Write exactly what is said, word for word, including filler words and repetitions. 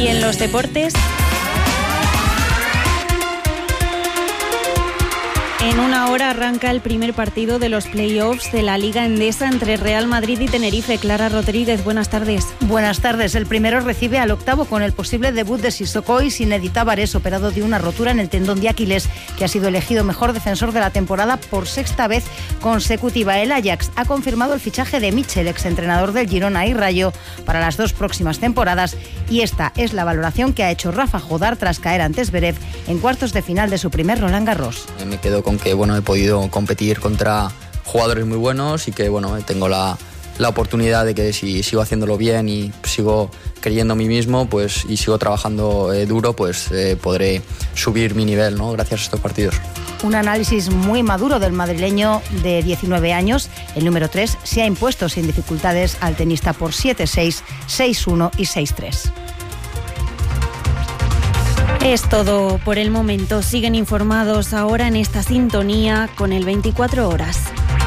Y en los deportes, en una hora arranca el primer partido de los play-offs de la Liga Endesa entre Real Madrid y Tenerife. Clara Rodríguez, buenas tardes. Buenas tardes. El primero recibe al octavo con el posible debut de Sissoko y Zinedine Tavares, operado de una rotura en el tendón de Aquiles, que ha sido elegido mejor defensor de la temporada por sexta vez consecutiva. El Ajax ha confirmado el fichaje de Michel, exentrenador del Girona y Rayo, para las dos próximas temporadas, y esta es la valoración que ha hecho Rafa Jodar tras caer ante Zverev en cuartos de final de su primer Roland Garros. Me quedo con que bueno, he podido competir contra jugadores muy buenos y que bueno, tengo la, la oportunidad de que si sigo haciéndolo bien y sigo creyendo en mí mismo, pues, y sigo trabajando eh, duro, pues eh, podré subir mi nivel, ¿no? Gracias a estos partidos. Un análisis muy maduro del madrileño de diecinueve años. El número tres se ha impuesto sin dificultades al tenista por siete seis, seis uno y seis tres. Es todo por el momento. Siguen informados ahora en esta sintonía con el veinticuatro horas.